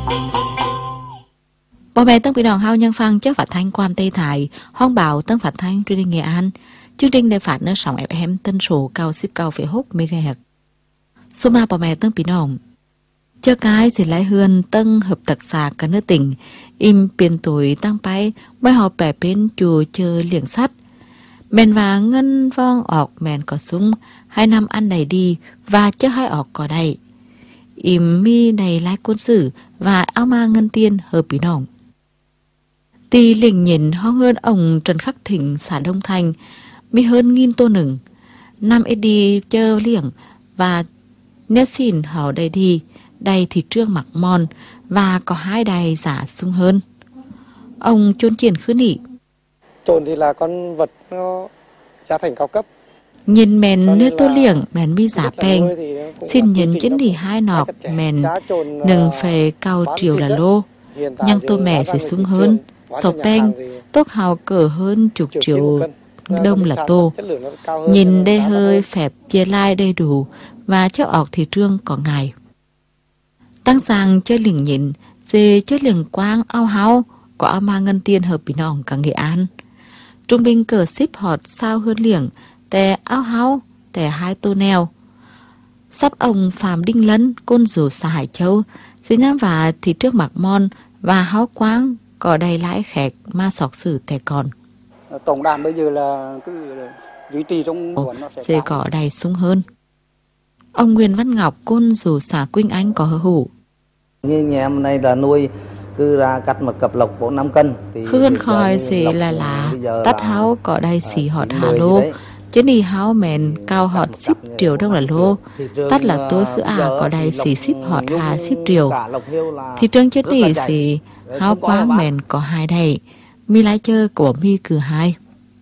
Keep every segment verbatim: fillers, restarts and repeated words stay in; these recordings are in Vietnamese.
Bố mẹ tân bị đòn hao nhân phân chất phát thanh Quam Tây Thái, hoang bảo tân phát thanh truyền hình Nghệ An. Chương trình này phát nơi sóng ép em tân số cao ship cao phẩy hút MHz. Số ma bố mẹ tân bị đòn. Cho cái sẽ lại hươn tân hợp tác xã cả nước tỉnh, im tiền tuổi tăng bay mới họ bẻ bên chùa chờ liệng sắt. Mẹn và ngân vong ọc mẹn có súng, hai năm ăn này đi và chứ hai ọc có đây. Im mi này lái quân sử và áo ma ngân tiên hợp bí nòng. Tì lình nhìn ho hơn ông Trần Khắc Thịnh xã Đông Thành, mi hơn nghìn tô nừng. Năm ấy đi chơi liệng và nếu xin họ đây đi, đây thì trương mặc mòn và có hai đài giả sung hơn. Ông chôn triển khứ nỉ. Trồn thì là con vật nó giá thành cao cấp. Nhìn mèn nơi tô liệng mèn mi giả bèn. Xin nhìn chính thì hai nọc mèn nâng phê cao triều là lô. Nhưng tô mẹ sẽ sung hơn. Sọc bèn tốt hào cỡ hơn chục triệu đông là tô. Nhìn đây hơi phẹp chia lai đầy đủ và chất ọc thì trương có ngày. Tăng sang chơi lỉnh nhìn, dê chơi lỉnh quang ao hao, có ao ma ngân tiên hợp bí nòng cả Nghệ An. Trung binh cờ ship họt sao hơn liệng, tè ao hao, tè hai tô neo. Sắp ông Phạm Đinh Lân, côn rủ xã Hải Châu, dưới nhám và thì trước mặt mon và háo quáng, có đầy lãi khẹt ma sọc sử tè còn. Tổng đàn bây giờ là cứ duy trì trong nguồn nó sẽ, sẽ có đầy sung hơn. Ông Nguyễn Văn Ngọc, côn rủ xã Quynh Anh có hở hủ. Như nhà em này là nuôi cứ ra cắt một cặp lộc bốn năm cân. Khương khoi sẽ là là tắt háo có đầy xỉ họt hà lô. Chứ đi háo mèn cao họt ship triều đông là lô. Tắt là tôi khứ à có đầy xỉ ship họt hà ship triều. Thì trương chết đi xỉ háo quáng mèn có hai đầy. Mi lái chơi của mi cử hai.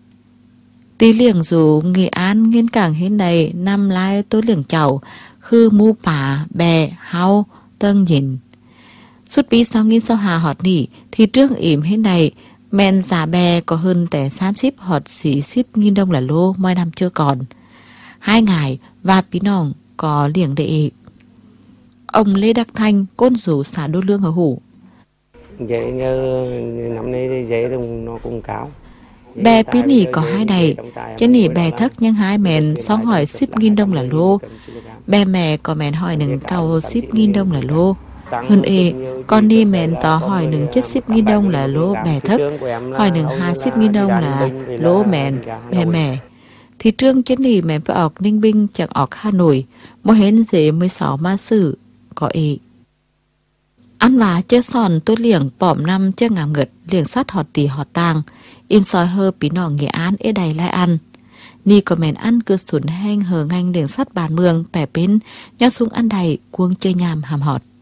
Tí liệng dù Nghệ An nghiên cảng hến đầy năm lái tôi liệng chậu. Khư mu pả bè háo tân nhìn. Suốt bí sau nghìn sau hà họt nỉ thì trương ỉm hến đầy. Men giả bè có hơn tẻ xám ship họt xỉ ship nghìn đông là lô mỗi năm chưa còn. Hai ngày và bí nòng có liệng đệ. Ông Lê Đắc Thanh, côn rủ xã Đô Lương ở hủ. Vậy như năm nay thì vậy thì nó cũng cao. Bè bí nỉ có hai đầy, chứ nỉ bè thất nhưng hai mẹn xong hỏi ship nghìn đông là lô. Bè mẹ có mẹn hỏi nâng cao ship nghìn đông là lô. Hơn ê, con đi mẹn tỏ hỏi nâng chất ship nghìn đông là lô bè thất, hỏi nâng hai ship nghìn đông là lô mẹn, bè mẹ. Thì trương chết nỉ mẹn phải ọc Ninh Binh chẳng ọc Hà Nội, mỗi hến dễ mười sáu ma sử, có ê. Ăn vả chết sòn tốt liệng bỏm năm chết ngàm ngật liệng sắt họt tỉ họt tàng, im soi hơ bí nọ Nghệ An ế đầy lại ăn. Ni có mẹn ăn cứ sủn heng hờ nganh liệng sắt bàn mường bẻ bên, nhau xuống ăn đầy cuông chơi nhàm hàm họt.